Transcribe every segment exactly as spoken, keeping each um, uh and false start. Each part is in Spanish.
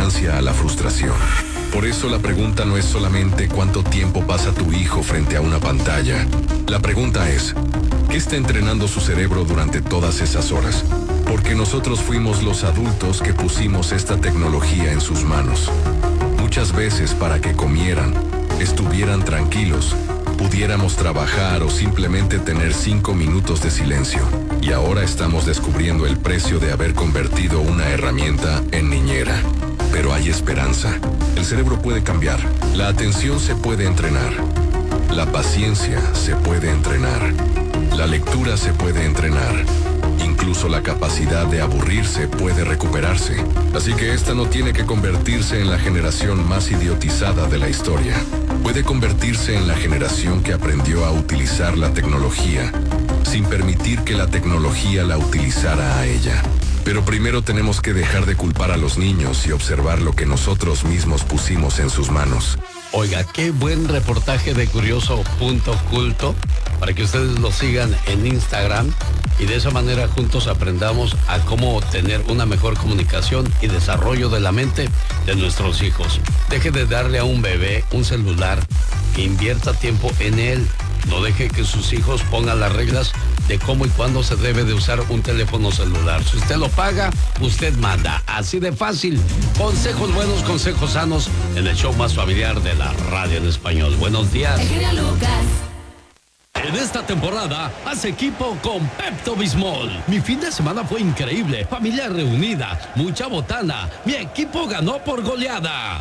tolerancia a la frustración. Por eso la pregunta no es solamente cuánto tiempo pasa tu hijo frente a una pantalla. La pregunta es, ¿qué está entrenando su cerebro durante todas esas horas? Porque nosotros fuimos los adultos que pusimos esta tecnología en sus manos. Muchas veces para que comieran, estuvieran tranquilos, pudiéramos trabajar o simplemente tener cinco minutos de silencio. Y ahora estamos descubriendo el precio de haber convertido una herramienta en niñera. Pero hay esperanza. El cerebro puede cambiar. La atención se puede entrenar. La paciencia se puede entrenar. La lectura se puede entrenar. Incluso la capacidad de aburrirse puede recuperarse. Así que esta no tiene que convertirse en la generación más idiotizada de la historia. Puede convertirse en la generación que aprendió a utilizar la tecnología sin permitir que la tecnología la utilizara a ella. Pero primero tenemos que dejar de culpar a los niños y observar lo que nosotros mismos pusimos en sus manos. Oiga, qué buen reportaje de Curioso Punto Culto para que ustedes lo sigan en Instagram y de esa manera juntos aprendamos a cómo tener una mejor comunicación y desarrollo de la mente de nuestros hijos. Deje de darle a un bebé un celular, invierta tiempo en él. No deje que sus hijos pongan las reglas de cómo y cuándo se debe de usar un teléfono celular. Si usted lo paga, usted manda. Así de fácil. Consejos buenos, consejos sanos en el show más familiar de la radio en español. Buenos días. El genio Lucas. En esta temporada, haz equipo con Pepto-Bismol. Mi fin de semana fue increíble. Familia reunida, mucha botana. Mi equipo ganó por goleada.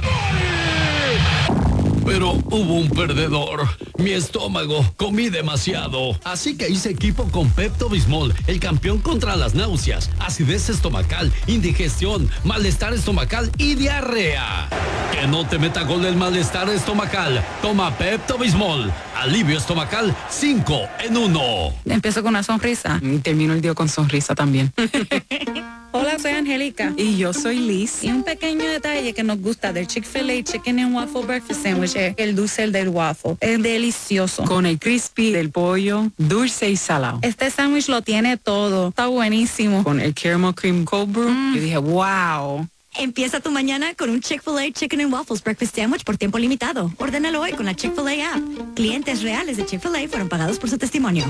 Pero hubo un perdedor. Mi estómago, comí demasiado. Así que hice equipo con Pepto-Bismol, el campeón contra las náuseas, acidez estomacal, indigestión, malestar estomacal y diarrea. Que no te meta gol el malestar estomacal. Toma Pepto-Bismol. Alivio estomacal cinco en uno. Empiezo con una sonrisa y termino el día con sonrisa también. Hola, soy Angélica. Y yo soy Liz. Y un pequeño detalle que nos gusta del Chick-fil-A Chicken and Waffle Breakfast Sandwich es el dulce del waffle. Es delicioso. Con el crispy del pollo, dulce y salado. Este sándwich lo tiene todo. Está buenísimo. Con el caramel cream cold brew, mm. yo dije, wow. Empieza tu mañana con un Chick-fil-A Chicken and Waffles Breakfast Sandwich por tiempo limitado. Ordénalo hoy con la Chick-fil-A app. Clientes reales de Chick-fil-A fueron pagados por su testimonio.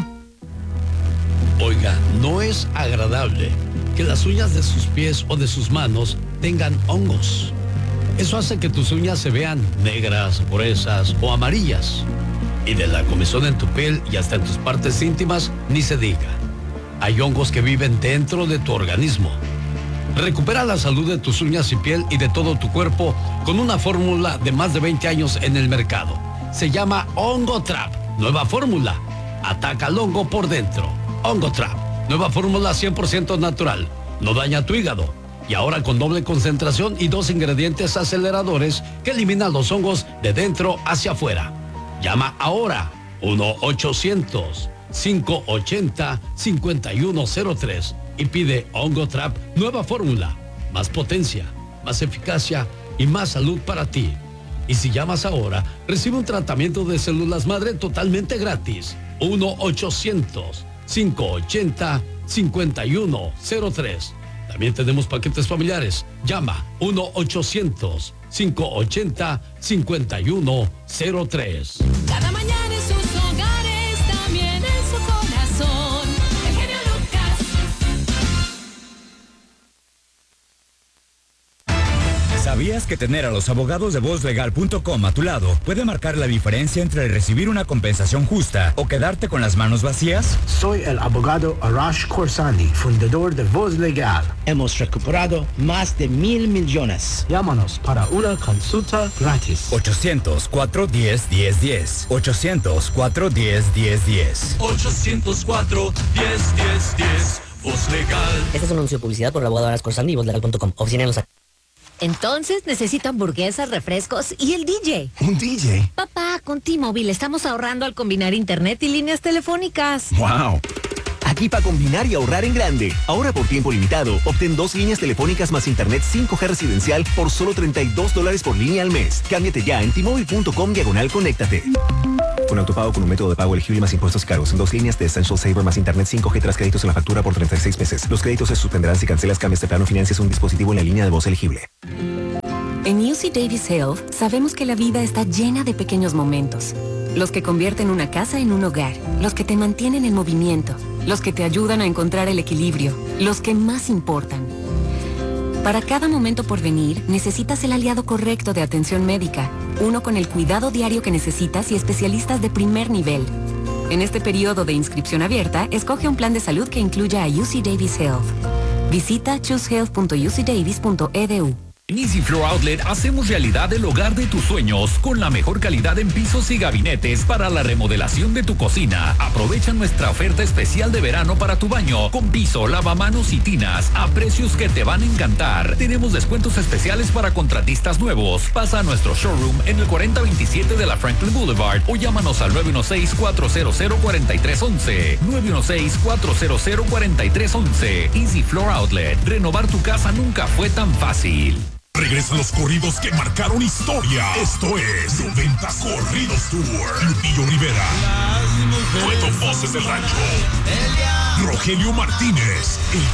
Oiga, no es agradable que las uñas de sus pies o de sus manos tengan hongos. Eso hace que tus uñas se vean negras, gruesas o amarillas. Y de la comezón en tu piel y hasta en tus partes íntimas, ni se diga. Hay hongos que viven dentro de tu organismo. Recupera la salud de tus uñas y piel y de todo tu cuerpo con una fórmula de más de veinte años en el mercado. Se llama Hongo Trap. Nueva fórmula. Ataca al hongo por dentro. Hongo Trap. Nueva fórmula cien por ciento natural. No daña tu hígado. Y ahora con doble concentración y dos ingredientes aceleradores que eliminan los hongos de dentro hacia afuera. Llama ahora uno ochocientos, cinco ochenta, cincuenta y uno cero tres y pide Hongo Trap nueva fórmula. Más potencia, más eficacia y más salud para ti. Y si llamas ahora, recibe un tratamiento de células madre totalmente gratis. uno ochocientos, cinco ochenta, cincuenta y uno cero tres. También tenemos paquetes familiares. Llama uno ochocientos, cinco ochenta, cincuenta y uno cero tres. Cada mañana en sus hogares, también en su corazón. El genio Lucas. ¿Sabías que tener a los abogados de voz legal punto com a tu lado puede marcar la diferencia entre recibir una compensación justa o quedarte con las manos vacías? Soy el abogado Arash Khorsandi, fundador de Voz Legal. Hemos recuperado más de mil millones. Llámanos para una consulta gratis. ochocientos, cuatro uno cero, uno cero uno cero. ochocientos, cuatro uno cero, uno cero uno cero. ochocientos cuatro, uno cero uno cero. Voz Legal. Este es un anuncio de publicidad por el abogado Arash Khorsandi y voz legal punto com. Oficina en Los Ángeles. Entonces necesito hamburguesas, refrescos y el D J. ¿Un D J? Papá, con T-Mobile estamos ahorrando al combinar internet y líneas telefónicas. ¡Wow! Aquí para combinar y ahorrar en grande. Ahora por tiempo limitado, obtén dos líneas telefónicas más internet cinco G residencial por solo treinta y dos dólares por línea al mes. Cámbiate ya en T-Mobile punto com diagonal conéctate. Con autopago con un método de pago elegible más impuestos cargos. En dos líneas de Essential Saver más internet cinco G tras créditos en la factura por treinta y seis meses. Los créditos se suspenderán si cancelas, cambias de plano, financias un dispositivo en la línea de voz elegible. En U C Davis Health sabemos que la vida está llena de pequeños momentos. Los que convierten una casa en un hogar, los que te mantienen en movimiento, los que te ayudan a encontrar el equilibrio, los que más importan. Para cada momento por venir, necesitas el aliado correcto de atención médica, uno con el cuidado diario que necesitas y especialistas de primer nivel. En este periodo de inscripción abierta, escoge un plan de salud que incluya a U C Davis Health. Visita choose health punto u c davis punto e d u. En Easy Floor Outlet hacemos realidad el hogar de tus sueños con la mejor calidad en pisos y gabinetes para la remodelación de tu cocina. Aprovecha nuestra oferta especial de verano para tu baño con piso, lavamanos y tinas a precios que te van a encantar. Tenemos descuentos especiales para contratistas nuevos. Pasa a nuestro showroom en el cuarenta veintisiete de la Franklin Boulevard o llámanos al nueve uno seis, cuatro cero cero, cuatro tres uno uno. nueve uno seis, cuatro cero cero, cuatro tres uno uno. Easy Floor Outlet. Renovar tu casa nunca fue tan fácil. Regresan los corridos que marcaron historia. Esto es noventa Corridos Tour. Lupillo Rivera, Dueto Voces del Rancho, Rogelio Martínez, el